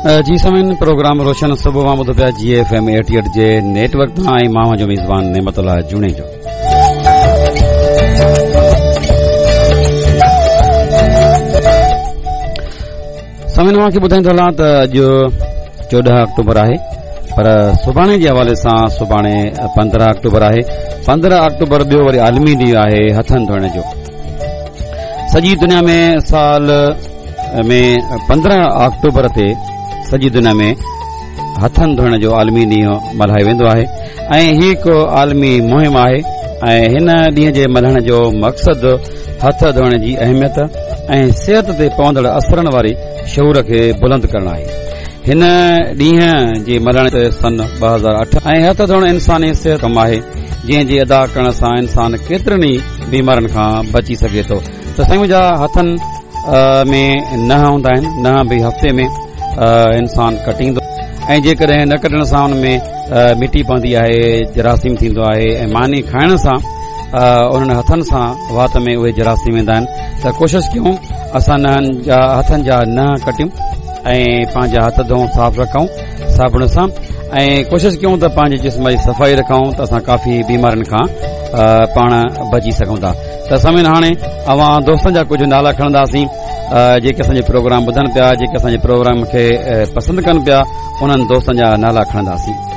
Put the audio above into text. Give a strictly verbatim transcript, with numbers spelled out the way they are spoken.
जी समीन प्रोग्राम रोशन सुबह मां ॿुधो पिया जी एफ एम अठासी जे नेटवर्क तां ऐं मां जो मेज़बान नेमतुल्लाह जूणे जो। समीन मां खे ॿुधाईंदो हलां त अॼु चोॾहं अक्टूबर आहे, पर सुभाणे जे हवाले सां सुभाणे पंद्रहं अक्टूबर आहे। पंद्रहं अक्टूबर ॿियो वरी आलमी ॾींहुं आहे हथनि धोइण जो। सॼी दुनिया में साल में पंद्रहं अक्टूबर ते सॼी दुनिया में हथनि धोइण जो आलमी ॾींहुं मल्हायो वेंदो आहे ऐं हीअ हिकु आलमी मुहिम आहे ऐं हिन ॾींहं जे मल्हाइण जो मक़सदु हथ धोइण जी अहमियत ऐं सिहत ते पवंदड़ असरनि वारी शऊर खे बुलंद करणु आहे। हिन ॾींहं जे मल्हाइण सन ॿ हज़ार अठ ऐं हथ धोइण इंसानी सिहत कमु आहे जंहिं जे अदा करण सां इंसान केतिरनि ई बीमारियुनि खां बची सघे थो। त साईं जा हथनि में नह हूंदा आहिनि, नह बि हफ़्ते में इंसान कटींदो ऐं जेकॾहिं न कटण सां हुन में मिटी पवंदी आहे, जरासीम थींदो आहे ऐं मानी खाइण सां उन्हनि हथनि सां वात में उहे जरासीम वेंदा आहिनि। त कोशिशि कयूं असां नहनि जा हथनि जा नह कटियूं ऐं पंहिंजा हथ धोऊं, साफ़ रखूं साबुण सां ऐं कोशिशि कयूं त पंहिंजे जिस्म जी सफ़ाई रखूं त असां काफ़ी बीमारियुनि खां पाण बची सघूं था। त समीन हाणे अवां दोस्तनि जा कुझु नाला खणंदासीं जेके असांजे प्रोग्राम ॿुधनि पिया, जेके असांजे प्रोग्राम खे पसंदि कनि पिया, उन्हनि दोस्तनि जा नाला खणंदासीं।